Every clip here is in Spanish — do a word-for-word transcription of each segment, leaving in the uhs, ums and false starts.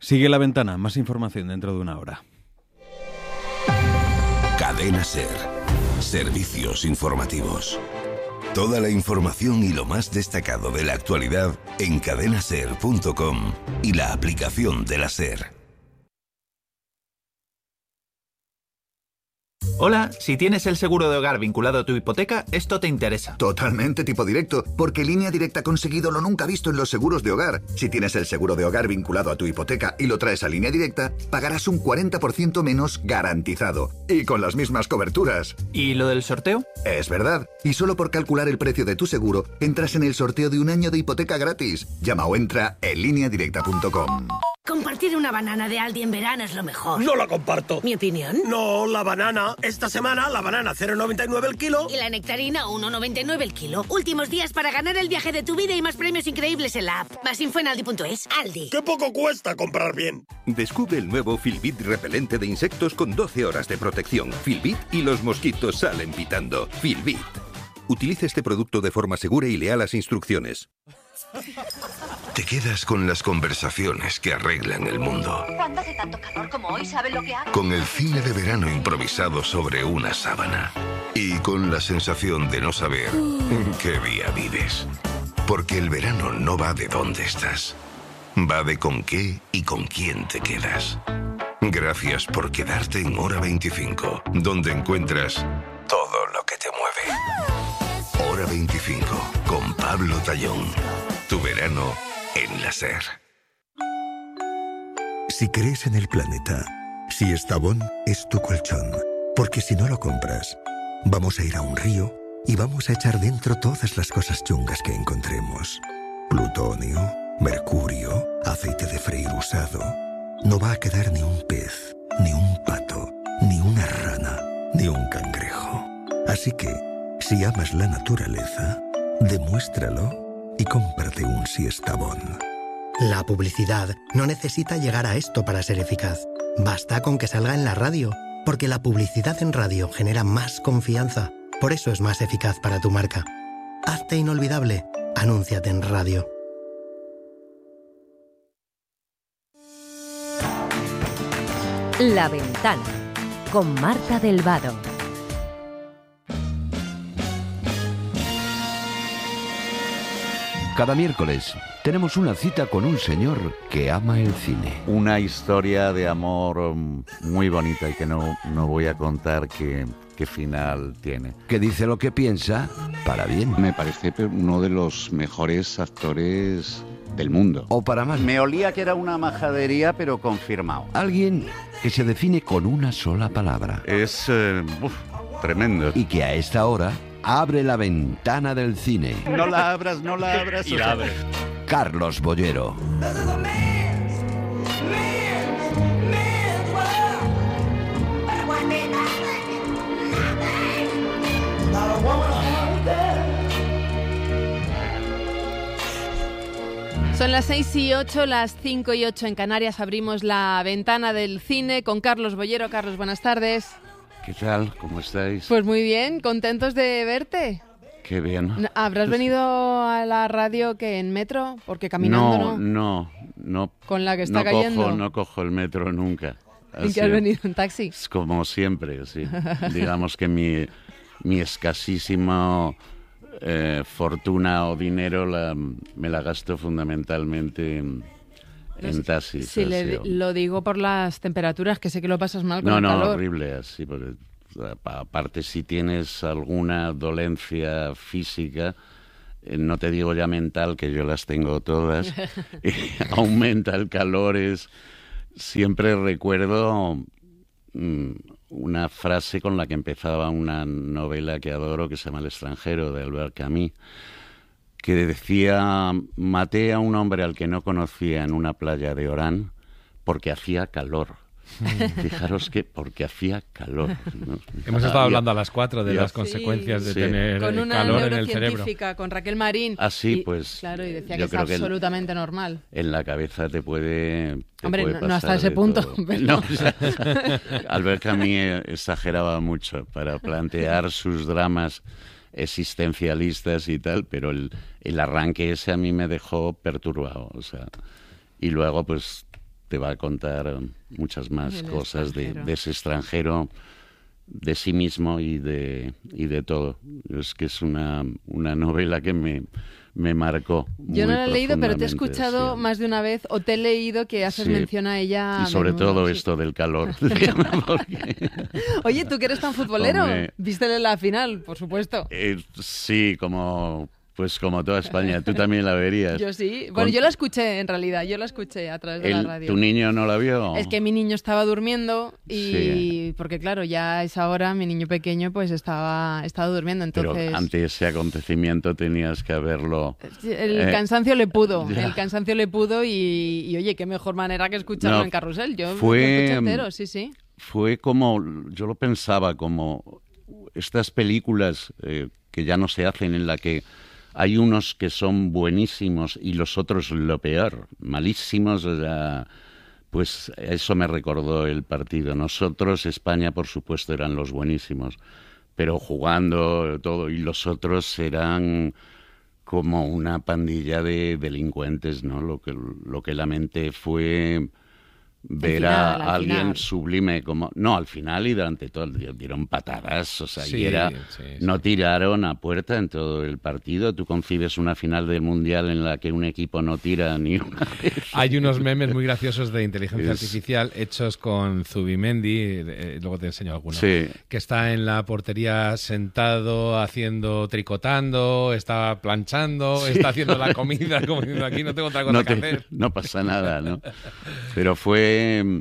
Sigue La Ventana, más información dentro de una hora. Cadena SER. Servicios informativos. Toda la información y lo más destacado de la actualidad en cadena ser punto com y la aplicación de la SER. Hola, si tienes el seguro de hogar vinculado a tu hipoteca, esto te interesa. Totalmente tipo directo, porque Línea Directa ha conseguido lo nunca visto en los seguros de hogar. Si tienes el seguro de hogar vinculado a tu hipoteca y lo traes a Línea Directa, pagarás un cuarenta por ciento menos garantizado. Y con las mismas coberturas. ¿Y lo del sorteo? Es verdad. Y solo por calcular el precio de tu seguro, entras en el sorteo de un año de hipoteca gratis. Llama o entra en línea directa punto com. Compartir una banana de Aldi en verano es lo mejor. No la comparto. ¿Mi opinión? No, la banana. Esta semana la banana cero coma noventa y nueve el kilo. Y la nectarina uno coma noventa y nueve el kilo. Últimos días para ganar el viaje de tu vida y más premios increíbles en la app. Más info en aldi punto es. Aldi. ¡Qué poco cuesta comprar bien! Descubre el nuevo Filbit repelente de insectos con doce horas de protección. Filbit y los mosquitos salen pitando. Filbit. Utilice este producto de forma segura y lea las instrucciones. Te quedas con las conversaciones que arreglan el mundo. Cuando hace tanto calor como hoy, ¿saben lo que hago? Con el cine de verano improvisado sobre una sábana. Y con la sensación de no saber qué día vives. Porque el verano no va de dónde estás. Va de con qué y con quién te quedas. Gracias por quedarte en Hora veinticinco, donde encuentras todo lo que te mueve. Hora veinticinco, con Pablo Tallón. Tu verano en la SER. Si crees en el planeta, si Estavón es tu colchón, porque si no lo compras, vamos a ir a un río y vamos a echar dentro todas las cosas chungas que encontremos. Plutonio, mercurio, aceite de freír usado. No va a quedar ni un pez, ni un pato, ni una rana, ni un cangrejo. Así que, si amas la naturaleza, demuéstralo y cómprate un Siestabón. La publicidad no necesita llegar a esto para ser eficaz. Basta con que salga en la radio, porque la publicidad en radio genera más confianza. Por eso es más eficaz para tu marca. Hazte inolvidable. Anúnciate en radio. La Ventana, con Marta del Vado. Cada miércoles tenemos una cita con un señor que ama el cine. Una historia de amor muy bonita y que no, no voy a contar qué, qué final tiene. Que dice lo que piensa para bien. Me parece uno de los mejores actores del mundo. O para mal. Me olía que era una majadería, pero confirmado. Alguien que se define con una sola palabra. Es eh, uf, tremendo. Y que a esta hora abre la ventana del cine. No la abras, no la abras. Y la abres. Carlos Bollero. Son las seis y ocho, las cinco y ocho en Canarias. Abrimos la ventana del cine con Carlos Bollero. Carlos, buenas tardes. ¿Qué tal? ¿Cómo estáis? Pues muy bien, contentos de verte. Qué bien. ¿Habrás venido a la radio que en metro? Porque caminando no. No, no, no. Con la que está no cayendo. Cojo, no cojo el metro nunca. ¿En qué has venido? ¿En taxi? Es como siempre, sí. Digamos que mi, mi escasísima eh, fortuna o dinero la, me la gasto fundamentalmente en, en taxis. Sí, le, lo digo por las temperaturas, que sé que lo pasas mal con no, el no, calor. No, horrible, así, porque aparte si tienes alguna dolencia física, eh, no te digo ya mental, que yo las tengo todas, y aumenta el calor. Es, siempre recuerdo mmm, una frase con la que empezaba una novela que adoro, que se llama El extranjero, de Albert Camus, que decía: maté a un hombre al que no conocía en una playa de Orán porque hacía calor. Fijaros que porque hacía calor, ¿no? Hemos estado hablando a las cuatro de ya, las consecuencias de sí. tener con una calor en el cerebro. Neurocientífica, con Raquel Marín. Así, y, pues. Claro, y decía yo que creo es que absolutamente normal. En la cabeza te puede. Te Hombre, puede no, pasar no hasta ese de punto. todo. Pero... No, o sea, Albert Camus exageraba mucho para plantear sus dramas existencialistas y tal, pero el, el arranque ese a mí me dejó perturbado, o sea, y luego pues te va a contar muchas más El cosas de, extranjero. de ese extranjero, de sí mismo y de, y de todo. Es que es una, una novela que me, me marcó. Yo no muy la he leído, pero te he profundamente, escuchado sí. más de una vez, o te he leído que haces Sí. mención a ella. Y sobre a menudo, todo sí. esto del calor. Porque, Oye, ¿tú que eres tan futbolero? Hombre. ¿Viste la final? Por supuesto. eh, sí, como... Pues como toda España, tú también la verías. Yo sí. Bueno, Con- yo la escuché, en realidad. Yo la escuché a través de la el- radio. ¿Tu niño no la vio? Es que mi niño estaba durmiendo y... Sí. Porque, claro, ya a esa hora mi niño pequeño pues estaba, estaba durmiendo, entonces... Pero ante ese acontecimiento tenías que haberlo... El eh, cansancio le pudo, ya. el cansancio le pudo y, y, oye, qué mejor manera que escucharlo No, en Carrusel. Yo fue- lo escuché entero, sí, sí. Fue como, yo lo pensaba, como estas películas eh, que ya no se hacen, en la que hay unos que son buenísimos y los otros lo peor, malísimos. O sea, pues eso me recordó el partido. Nosotros, España, por supuesto, eran los buenísimos, pero jugando todo, y los otros eran como una pandilla de delincuentes, ¿no? Lo que, lo que lamenté fue ver final, a al alguien final. sublime como... No, al final y durante todo el día dieron patadas, o sea, Sí, y era... sí, sí. No tiraron a puerta en todo el partido. Tú concibes una final del Mundial en la que un equipo no tira ni una vez. Hay unos memes muy graciosos de inteligencia Es- artificial hechos con Zubimendi, eh, luego te enseño alguno, Sí. que está en la portería sentado, haciendo, tricotando, está planchando, Sí. está haciendo la comida, como diciendo, aquí no tengo otra cosa no, que te- hacer. no pasa nada, ¿no? Pero fue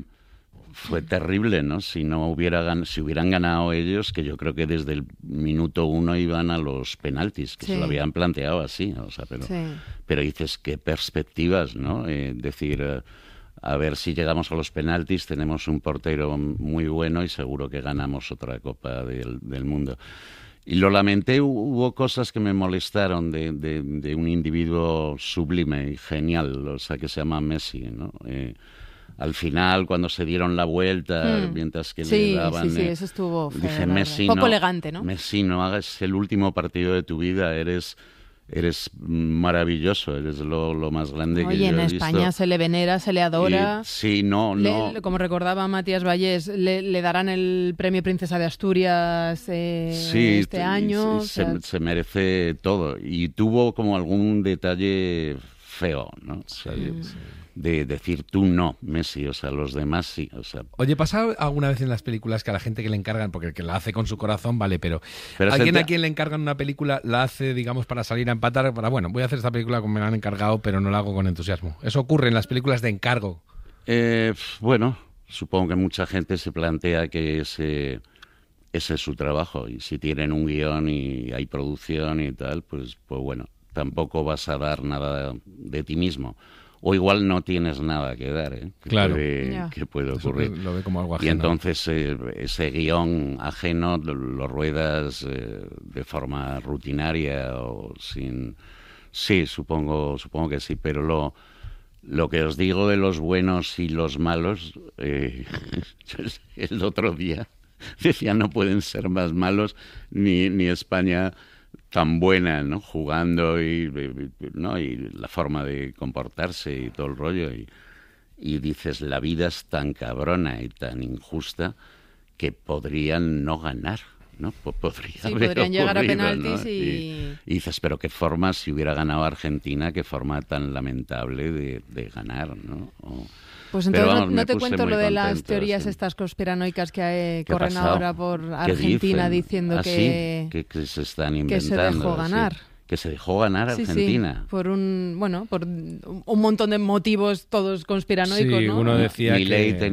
fue terrible, ¿no? Si no hubiera gan- si hubieran ganado ellos, que yo creo que desde el minuto uno iban a los penaltis, que Sí. se lo habían planteado así, o sea, pero Sí. pero dices qué perspectivas, ¿no? Eh, decir, eh, a ver si llegamos a los penaltis, tenemos un portero muy bueno y seguro que ganamos otra Copa del, del Mundo. Y lo lamenté, hu- hubo cosas que me molestaron de, de, de un individuo sublime y genial, o sea, que se llama Messi, ¿no? Eh, al final, cuando se dieron la vuelta, Mm. mientras que Sí, le daban... sí, sí, eh, eso estuvo feo, dije, la verdad. Messi, Poco no, elegante, ¿no? Messi, no hagas el último partido de tu vida, eres... Eres maravilloso, eres lo, lo más grande que Oye, yo en he España visto. se le venera, se le adora. Y- sí, no, Le- no. le- como recordaba Matías Vallés, le, le darán el premio Princesa de Asturias eh, Sí, este y- año. y o sea, se, se merece todo. Y tuvo como algún detalle feo, ¿no? O sea, de, de decir tú no, Messi, o sea, los demás sí. O sea, Oye, ¿pasa alguna vez en las películas que a la gente que le encargan, porque el que la hace con su corazón, vale, pero, Pero alguien se- a quien le encargan una película la hace, digamos, para salir a empatar, para, bueno, voy a hacer esta película como me la han encargado, pero no la hago con entusiasmo? Eso ocurre en las películas de encargo. Eh, bueno, supongo que mucha gente se plantea que ese, ese es su trabajo, y si tienen un guión y hay producción y tal, pues, pues bueno, tampoco vas a dar nada de ti mismo. O igual no tienes nada que dar, ¿eh? Que Claro. puede, Ya. que puede Eso ocurrir. lo ve como algo Y ajeno. entonces eh, ese guión ajeno lo, lo ruedas eh, de forma rutinaria o sin... Sí, supongo, supongo que sí, pero lo, lo que os digo de los buenos y los malos, eh, yo el otro día decía no pueden ser más malos ni, ni España tan buena, ¿no? Jugando y, ¿no? Y la forma de comportarse y todo el rollo. Y, y dices, la vida es tan cabrona y tan injusta que podrían no ganar, ¿no? Po- Podría Sí, haber podrían llegar a ocurrido, penaltis ¿no? y- y dices, pero qué forma, si hubiera ganado Argentina, qué forma tan lamentable de, de ganar, ¿no? O- Pues pero entonces vamos, no, no me te puse cuento muy lo de las contento, teorías sí. estas conspiranoicas que eh, ¿Qué ha corren pasado? ahora por ¿Qué Argentina dicen? diciendo ¿Ah, que... sí? que, que se están que inventando. se dejó sí. ganar. Que se dejó ganar Sí, sí, Argentina. por un, bueno, por un un montón de motivos todos conspiranoicos, Sí, ¿no? uno decía Milei que...